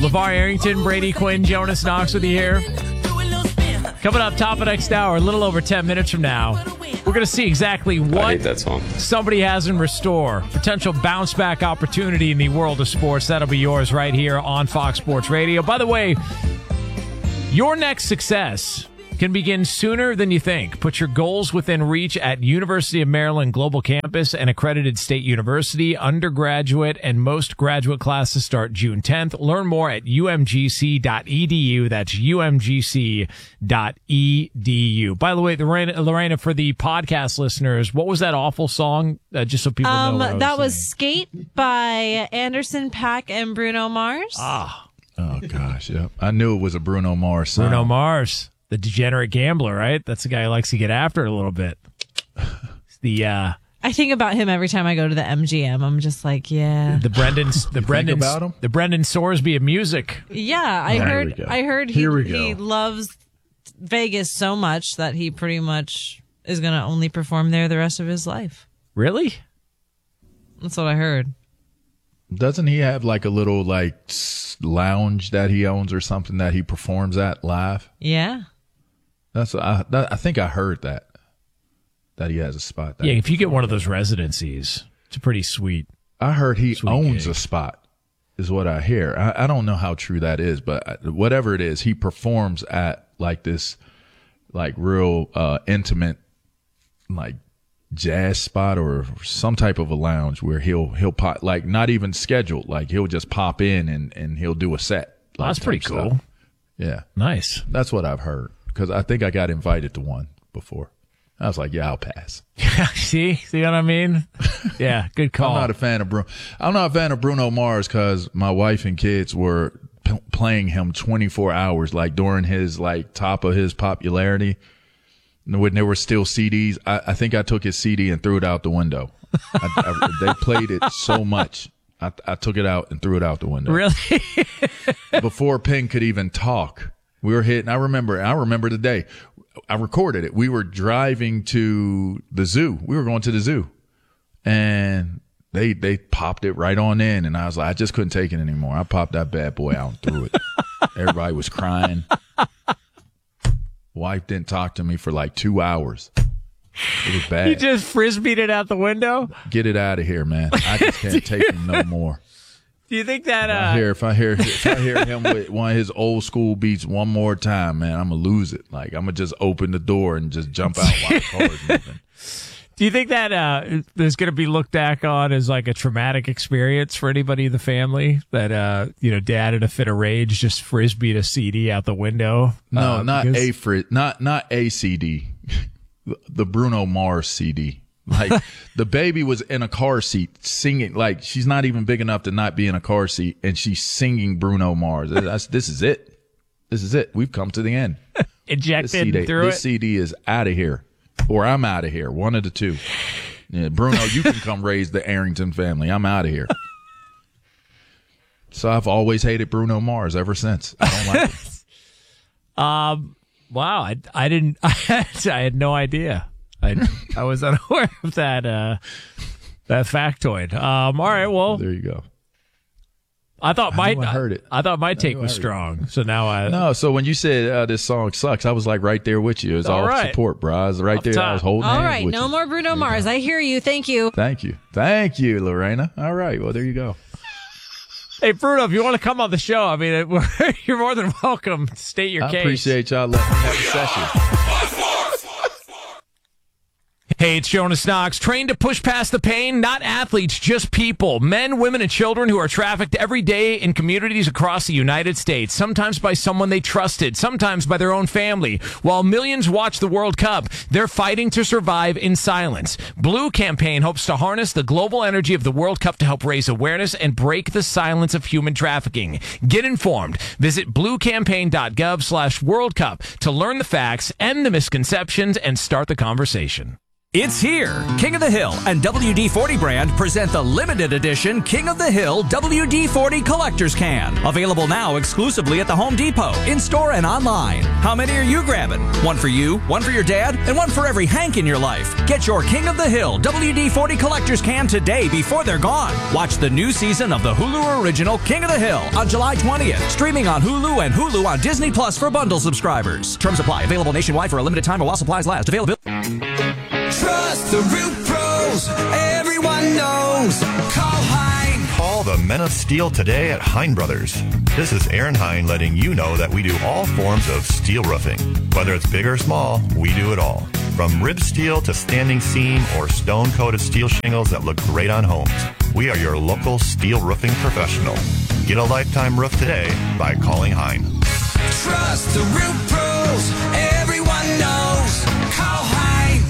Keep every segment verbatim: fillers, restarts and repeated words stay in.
LeVar Arrington, Brady Quinn, Jonas Knox with you here. Coming up top of next hour, a little over ten minutes from now, we're going to see exactly what I hate that song. somebody has in restore. Potential bounce back opportunity in the world of sports. That'll be yours right here on Fox Sports Radio. By the way, your next success can begin sooner than you think. Put your goals within reach at University of Maryland Global Campus, an accredited state university. Undergraduate and most graduate classes start June tenth. Learn more at u m g c dot e d u. That's u m g c dot e d u. By the way, Lorena, Lorena, for the podcast listeners, what was that awful song? Uh, just so people um, know. What that was, was Skate by Anderson .Paak and Bruno Mars. Ah. Oh, gosh, yeah. I knew it was a Bruno Mars song. Bruno Mars. The degenerate gambler, right? That's the guy who likes to get after it a little bit. the uh, I think about him every time I go to the M G M. I'm just like, yeah. The Brendan, the Brendan, about him? the Brendan Sorsby of music. Yeah, I Oh, here we heard. go. I heard he, Here we he go. loves Vegas so much that he pretty much is going to only perform there the rest of his life. Really? That's what I heard. Doesn't he have like a little like s- lounge that he owns or something that he performs at live? Yeah. That's I, that, I think I heard that that he has a spot. That Yeah, he if you get performs one of at. those residencies, it's pretty sweet. I heard he Sweet owns gig. a spot, is what I hear. I, I don't know how true that is, but whatever it is, he performs at like this, like real uh, intimate, like jazz spot or some type of a lounge where he'll he'll pop, like not even scheduled, like he'll just pop in and and he'll do a set. Well, like that's pretty type cool. stuff. Yeah, Nice. that's what I've heard because I think I got invited to one before. I was like, yeah, I'll pass. see, see what I mean? Yeah, good call. I'm not a fan of Bruno. I'm not a fan of Bruno Mars because my wife and kids were p- playing him twenty-four hours, like during his like top of his popularity. When there were still C Ds, I, I think I took his C D and threw it out the window. I, I, they played it so much, I, I took it out and threw it out the window. Really? Before Penn could even talk, we were hitting. I remember. I remember the day. I recorded it. We were driving to the zoo. We were going to the zoo, and they they popped it right on in. And I was like, I just couldn't take it anymore. I popped that bad boy out and threw it. Everybody was crying. Wife didn't talk to me for like two hours. It was bad. You just frisbeed it out the window? Get it out of here, man. I just can't take him no more. Do you think that... If I Uh, hear if I hear if I hear him with one of his old school beats one more time, man, I'm gonna lose it. Like I'm gonna just open the door and just jump out while the car's moving. do you think that uh, there's going to be looked back on as like a traumatic experience for anybody in the family? That, uh, you know, dad in a fit of rage just frisbeed a C D out the window? No, Uh, not because- a fri- not not a C D, the Bruno Mars C D. Like the baby was in a car seat singing. Like she's not even big enough to not be in a car seat, and she's singing Bruno Mars. That's, this is it. This is it. We've come to the end. This Ejected C D, through this it? C D is out of here, or I'm out of here. One of the two. Yeah, Bruno, you can come raise the Arrington family. I'm out of here. So I've always hated Bruno Mars ever since. I don't like it. Um, wow, I, I didn't, I had no idea. I, I was unaware of that, uh, that factoid. Um, all right, well, There you go. I thought I my, knew I heard it. I thought my take knew I was heard it. strong. So now I, No, so when you said uh, this song sucks, I was like right there with you. It was All all, right. support, bro. I was right Off there. top. I was holding All hands right, with no you. more Bruno Mars. I hear you. Thank you. Thank you. Thank you, Lorena. All right. Well, there you go. hey, Bruno, if you want to come on the show, I mean, it, you're more than welcome to state your I case. appreciate y'all letting me have a session. Hey, it's Jonas Knox. Trained to push past the pain? Not athletes, just people. Men, women, and children who are trafficked every day in communities across the United States. Sometimes by someone they trusted, sometimes by their own family. While millions watch the World Cup, they're fighting to survive in silence. Blue Campaign hopes to harness the global energy of the World Cup to help raise awareness and break the silence of human trafficking. Get informed. Visit bluecampaign.gov slash World Cup to learn the facts, end the misconceptions, and start the conversation. It's here. King of the Hill and W D forty brand present the limited edition King of the Hill W D forty Collector's Can. Available now exclusively at the Home Depot, in-store and online. How many are you grabbing? One for you, one for your dad, and one for every Hank in your life. Get your King of the Hill W D forty Collector's Can today before they're gone. Watch the new season of the Hulu original King of the Hill on July twentieth. Streaming on Hulu and Hulu on Disney Plus for bundle subscribers. Terms apply. Available nationwide for a limited time while supplies last. Availability. Trust the Root Pros, everyone knows. Call Hein. Call the Men of Steel today at Hein Brothers. This is Aaron Hein letting you know that we do all forms of steel roofing. Whether it's big or small, we do it all. From rib steel to standing seam or stone-coated steel shingles that look great on homes. We are your local steel roofing professional. Get a lifetime roof today by calling Hein. Trust the Root Pros, everyone knows. Call Hein.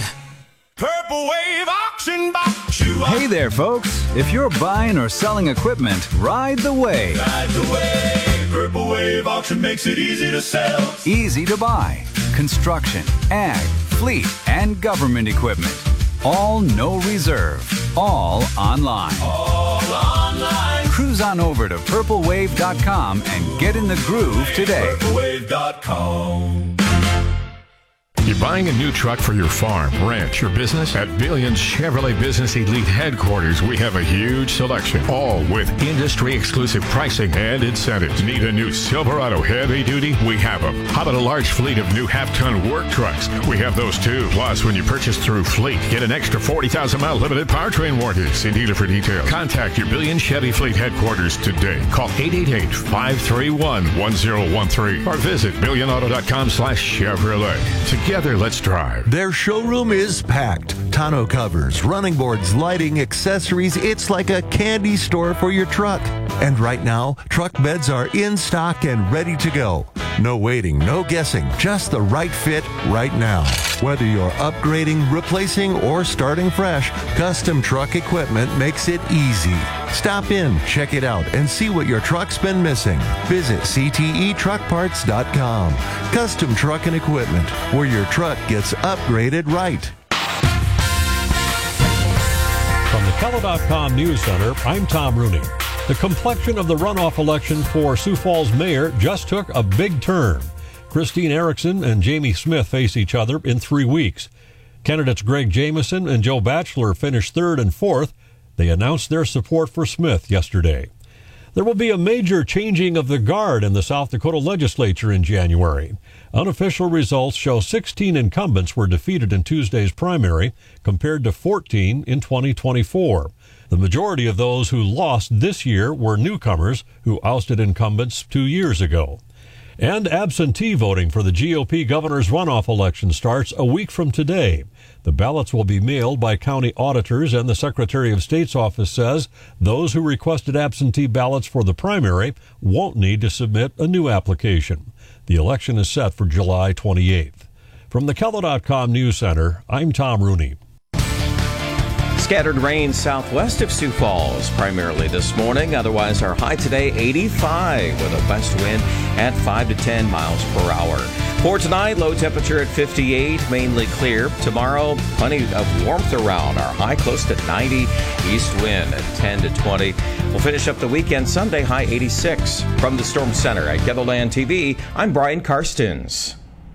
Purple Wave Auction Box. Hey there, folks. If you're buying or selling equipment, ride the wave. Ride the wave. Purple Wave Auction makes it easy to sell. Easy to buy. Construction, ag, fleet, and government equipment. All no reserve. All online. All online. Cruise on over to purple wave dot com and get in the groove today. purple wave dot com. You're buying a new truck for your farm, ranch, or business? At Billions Chevrolet Business Elite Headquarters, we have a huge selection, all with industry-exclusive pricing and incentives. Need a new Silverado heavy duty? We have them. How about a large fleet of new half-ton work trucks? We have those too. Plus, when you purchase through Fleet, get an extra forty thousand mile limited powertrain warranty. See dealer for details. Contact your Billions Chevy Fleet Headquarters today. Call eight eight eight, five three one, one zero one three or visit billion auto dot com slash Chevrolet. Together, let's drive. Their showroom is packed. Tonneau covers, running boards, lighting, accessories. It's like a candy store for your truck. And right now, truck beds are in stock and ready to go. No waiting, no guessing, just the right fit right now. Whether you're upgrading, replacing, or starting fresh, Custom Truck Equipment makes it easy. Stop in, check it out, and see what your truck's been missing. Visit C T E truck parts dot com. Custom Truck and Equipment, where your truck gets upgraded right. From the Keller dot com News Center, I'm Tom Rooney. The complexion of the runoff election for Sioux Falls mayor just took a big turn. Christine Erickson and Jamie Smith face each other in three weeks. Candidates Greg Jameson and Joe Batchelor finished third and fourth. They announced their support for Smith yesterday. There will be a major changing of the guard in the South Dakota legislature in January. Unofficial results show sixteen incumbents were defeated in Tuesday's primary, compared to fourteen in twenty twenty-four. The majority of those who lost this year were newcomers who ousted incumbents two years ago. And absentee voting for the G O P governor's runoff election starts a week from today. The ballots will be mailed by county auditors, and the Secretary of State's office says those who requested absentee ballots for the primary won't need to submit a new application. The election is set for July twenty-eighth. From the Keller dot com News Center, I'm Tom Rooney. Scattered rain southwest of Sioux Falls, primarily this morning. Otherwise, our high today, eighty-five, with a west wind at five to ten miles per hour. For tonight, low temperature at fifty-eight, mainly clear. Tomorrow, plenty of warmth around. Our high close to ninety, east wind at ten to twenty. We'll finish up the weekend Sunday, high eighty-six. From the Storm Center at Kettleland T V, I'm Brian Karstens.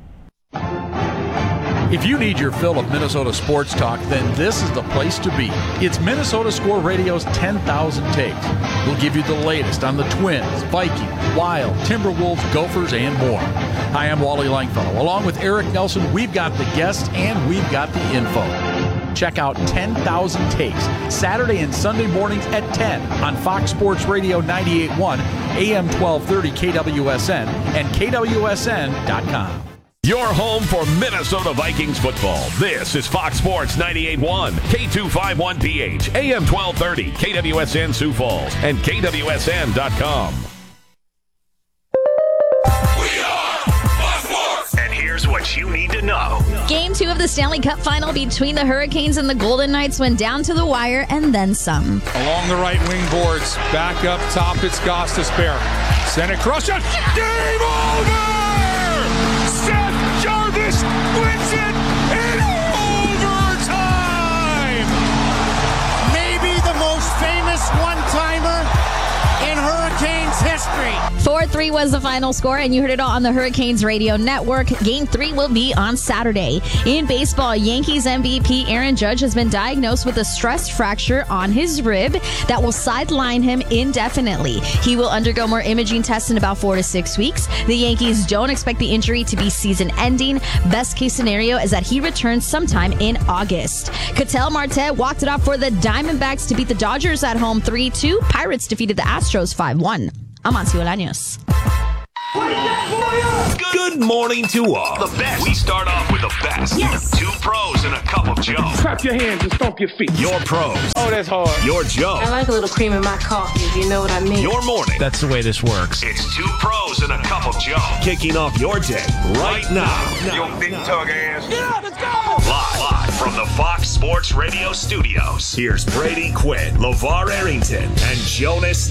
If you need your fill of Minnesota sports talk, then this is the place to be. It's Minnesota Score Radio's ten thousand Takes. We'll give you the latest on the Twins, Vikings, Wild, Timberwolves, Gophers, and more. Hi, I'm Wally Langfellow. Along with Eric Nelson, we've got the guests and we've got the info. Check out ten thousand Takes, Saturday and Sunday mornings at ten on Fox Sports Radio ninety-eight point one, A M twelve thirty K W S N, and K W S N dot com. Your home for Minnesota Vikings football. This is Fox Sports ninety-eight point one, K two fifty-one P H, A M twelve thirty, K W S N Sioux Falls, and K W S N dot com. We are Fox Sports. And here's what you need to know. Game two of the Stanley Cup final between the Hurricanes and the Golden Knights went down to the wire and then some. Along the right wing boards, back up top, it's Gostisbehere. Send it across, game over! Seth Jarvis wins it in overtime! four three was the final score, and you heard it all on the Hurricanes Radio Network. Game three will be on Saturday. In baseball, Yankees M V P Aaron Judge has been diagnosed with a stress fracture on his rib that will sideline him indefinitely. He will undergo more imaging tests in about four to six weeks. The Yankees don't expect the injury to be season-ending. Best case scenario is that he returns sometime in August. Ketel Marte walked it off for the Diamondbacks to beat the Dodgers at home three two. Pirates defeated the Astros five one. I'm Ansi Bolaños. Good morning to all. The best. We start off with the best. Yes. Two pros and a cup of Joe. Clap your hands and stomp your feet. Your pros. Oh, that's hard. Your Joe. I like a little cream in my coffee, you know what I mean. Your morning. That's the way this works. It's two pros and a cup of Joe. Kicking off your day right now. Your big tug ass. Yeah, let's go. Live, live from the Fox Sports Radio studios. Here's Brady Quinn, LeVar Arrington, and Jonas